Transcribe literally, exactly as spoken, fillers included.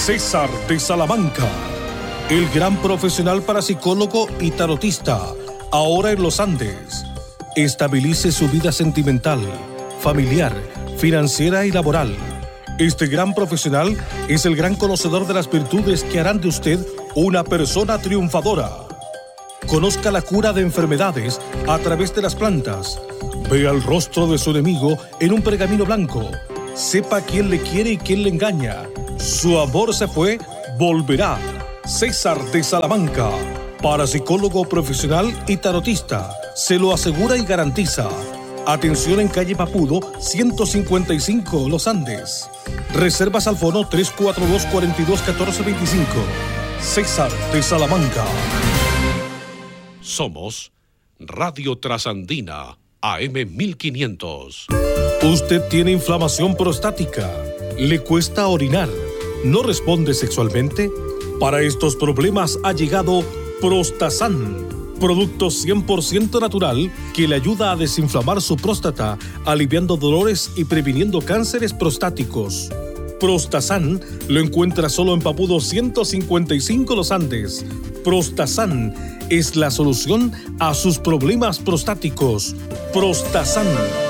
César de Salamanca, el gran profesional parapsicólogo y tarotista, ahora en los Andes. Estabilice su vida sentimental, familiar, financiera y laboral. Este gran profesional es el gran conocedor de las virtudes que harán de usted una persona triunfadora. Conozca la cura de enfermedades a través de las plantas. Vea el rostro de su enemigo en un pergamino blanco. Sepa quién le quiere y quién le engaña. Su amor se fue, volverá. César de Salamanca, parapsicólogo profesional y tarotista, se lo asegura y garantiza. Atención en calle Papudo, ciento cincuenta y cinco, Los Andes. Reservas al fono tres cuatro dos, cuatro dos, uno cuatro dos cinco. César de Salamanca. Somos Radio Trasandina, A M mil quinientos. Usted tiene inflamación prostática, le cuesta orinar, no responde sexualmente. Para estos problemas ha llegado Prostasan, producto cien por ciento natural que le ayuda a desinflamar su próstata, aliviando dolores y previniendo cánceres prostáticos. Prostasan lo encuentra solo en Papudo ciento cincuenta y cinco, Los Andes. Prostasan es la solución a sus problemas prostáticos. Prostasan.